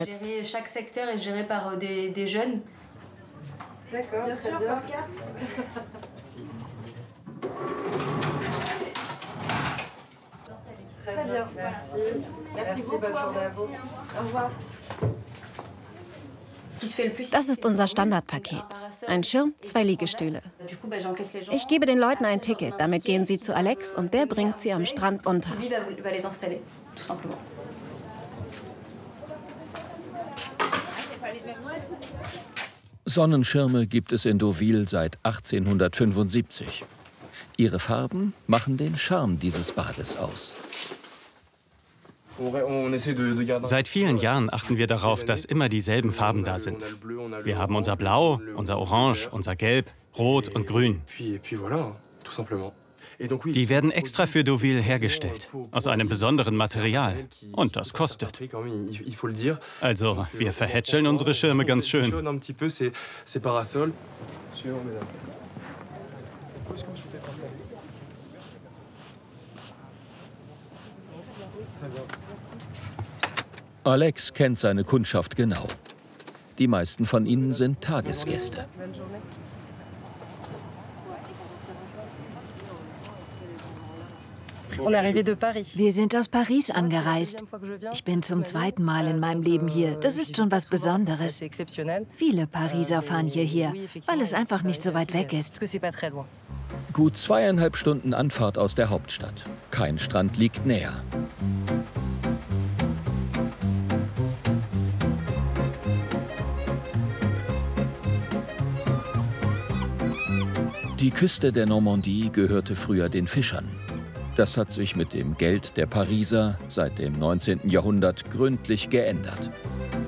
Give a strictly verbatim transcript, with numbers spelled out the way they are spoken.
Chaque secteur est géré par des, des jeunes. D'accord, bien sûr, par carte. Très bien, merci. Merci beaucoup, bonne journée à vous. Au revoir. Das ist unser Standardpaket. Ein Schirm, zwei Liegestühle. Ich gebe den Leuten ein Ticket, damit gehen sie zu Alex und der bringt sie am Strand unter. Sonnenschirme gibt es in Deauville seit achtzehnhundertfünfundsiebzig. Ihre Farben machen den Charme dieses Bades aus. Seit vielen Jahren achten wir darauf, dass immer dieselben Farben da sind. Wir haben unser Blau, unser Orange, unser Gelb, Rot und Grün. Die werden extra für Deauville hergestellt, aus einem besonderen Material. Und das kostet. Also, wir verhätscheln unsere Schirme ganz schön. Alex kennt seine Kundschaft genau. Die meisten von ihnen sind Tagesgäste. Wir sind aus Paris angereist. Ich bin zum zweiten Mal in meinem Leben hier. Das ist schon was Besonderes. Viele Pariser fahren hierher, weil es einfach nicht so weit weg ist. Gut zweieinhalb Stunden Anfahrt aus der Hauptstadt. Kein Strand liegt näher. Die Küste der Normandie gehörte früher den Fischern. Das hat sich mit dem Geld der Pariser seit dem neunzehnten Jahrhundert gründlich geändert.